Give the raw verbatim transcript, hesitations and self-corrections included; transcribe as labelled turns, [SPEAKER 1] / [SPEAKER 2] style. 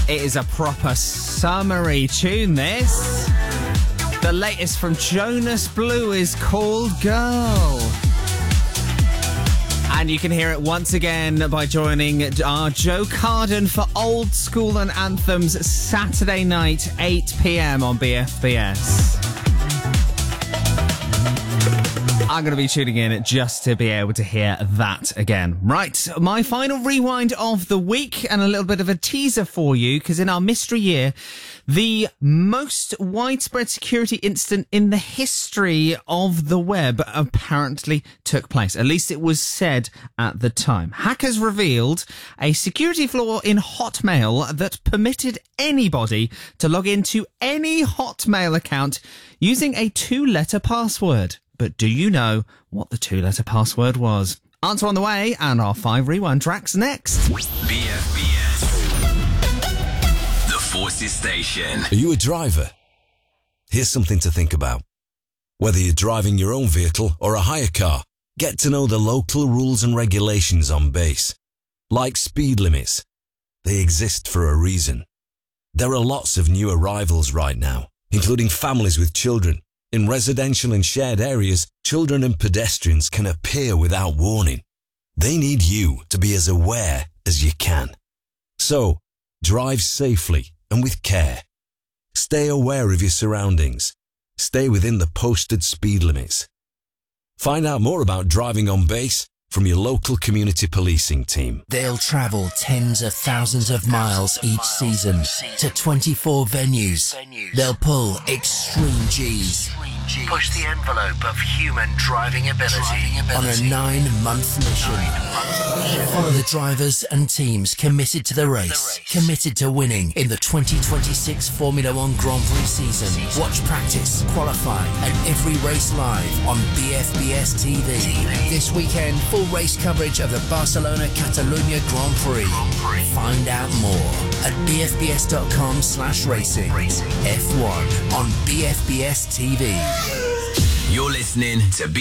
[SPEAKER 1] It is a proper summery tune, this. The latest from Jonas Blue is called Girl. And you can hear it once again by joining our Joe Carden for Old School and Anthems Saturday night, eight p.m. on B F B S. I'm going to be tuning in just to be able to hear that again. Right, my final rewind of the week and a little bit of a teaser for you, because in our mystery year, the most widespread security incident in the history of the web apparently took place. At least it was said at the time. Hackers revealed a security flaw in Hotmail that permitted anybody to log into any Hotmail account using a two-letter password. But do you know what the two-letter password was? Answer on the way, and our five rewind tracks next.
[SPEAKER 2] B F B S, the Forces Station.
[SPEAKER 3] Are you a driver? Here's something to think about. Whether you're driving your own vehicle or a hire car, get to know the local rules and regulations on base. Like speed limits. They exist for a reason. There are lots of new arrivals right now, including families with children. In residential and shared areas, children and pedestrians can appear without warning. They need you to be as aware as you can. So, drive safely and with care. Stay aware of your surroundings. Stay within the posted speed limits. Find out more about driving on base from your local community policing team.
[SPEAKER 4] They'll travel tens of thousands of miles each season to twenty-four venues. They'll pull extreme G's, push the envelope of human driving ability on a nine-month mission. Follow the drivers and teams committed to the race, committed to winning in the twenty twenty-six Formula One Grand Prix season. Watch practice, qualify, and every race live on B F B S T V. This weekend, full race coverage of the Barcelona-Catalunya Grand Prix. Find out more at b f b s dot com slash racing. F one on B F B S T V.
[SPEAKER 2] You're listening to B